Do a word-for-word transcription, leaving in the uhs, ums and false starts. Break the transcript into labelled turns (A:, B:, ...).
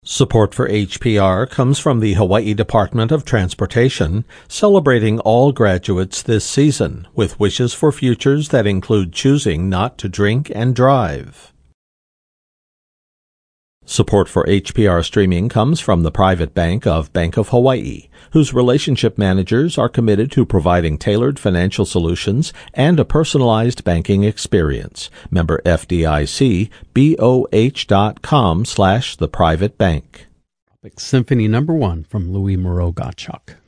A: Support for H P R comes from the Hawaii Department of Transportation, celebrating all graduates this season with wishes for futures that include choosing not to drink and drive. Support for H P R streaming comes from the private bank of Bank of Hawaii, whose relationship managers are committed to providing tailored financial solutions and a personalized banking experience. Member F D I C, B O H dot com slash the private bank.
B: Symphony number one from Louis Moreau Gottschalk.